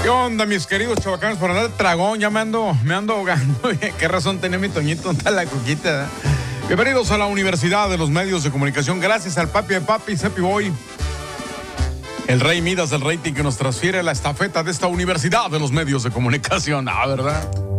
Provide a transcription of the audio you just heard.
¿Qué onda, mis queridos chavacanos? Por andar de tragón, ya me ando ahogando. ¿Qué razón tenía mi Toñito? ¿Dónde está la cuquita? Bienvenidos a la Universidad de los Medios de Comunicación. Gracias al papi de papi, Cepi Boy, el rey Midas del rating, que nos transfiere la estafeta de esta Universidad de los Medios de Comunicación. ¿Verdad?